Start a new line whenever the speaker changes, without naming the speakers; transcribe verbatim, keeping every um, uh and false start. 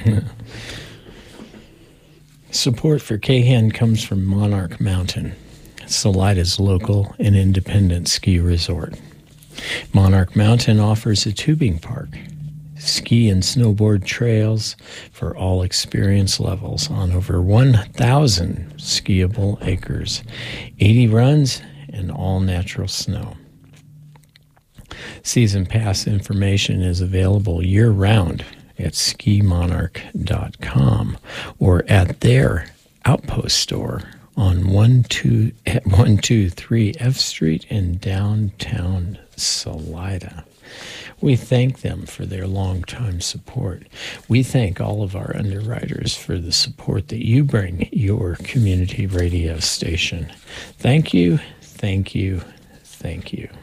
Support for Cahan comes from Monarch Mountain, Salida's local and independent ski resort. Monarch Mountain offers a tubing park, ski and snowboard trails for all experience levels on over one thousand skiable acres, eighty runs, and all natural snow. Season pass information is available year-round at ski monarch dot com or at their Outpost store on one two two three F Street in downtown Salida. We thank them for their long-time support. We thank all of our underwriters for the support that you bring your community radio station. Thank you, thank you, thank you.